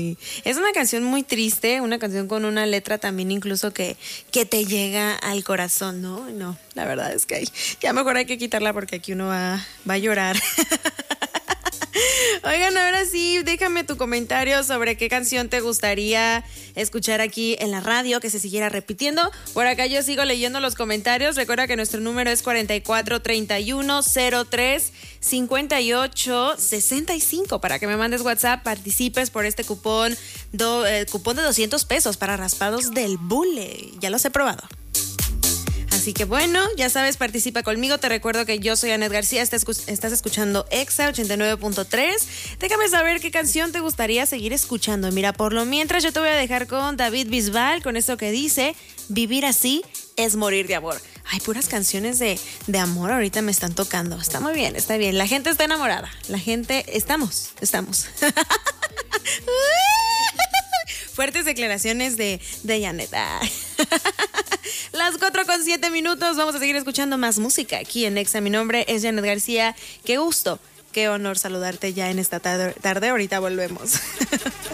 Sí, es una canción muy triste, una canción con una letra también incluso que te llega al corazón, ¿no? No, la verdad es que ya mejor hay que quitarla porque aquí uno va a llorar. Oigan, ahora sí, déjame tu comentario sobre qué canción te gustaría escuchar aquí en la radio, que se siguiera repitiendo. Por acá yo sigo leyendo los comentarios. Recuerda que nuestro número es 4431035865 para que me mandes WhatsApp, participes por este cupón de $200 para raspados del Bule. Ya los he probado. Así que bueno, ya sabes, participa conmigo. Te recuerdo que yo soy Anet García, estás escuchando Exa 89.3. Déjame saber qué canción te gustaría seguir escuchando. Mira, por lo mientras yo te voy a dejar con David Bisbal, con esto que dice, vivir así es morir de amor. Ay, puras canciones de amor ahorita me están tocando. Está muy bien, está bien. La gente está enamorada. La gente, estamos. Fuertes declaraciones de Janet. Las 4:07. Vamos a seguir escuchando más música aquí en Exa. Mi nombre es Janet García. Qué gusto, qué honor saludarte ya en esta tarde. Ahorita volvemos.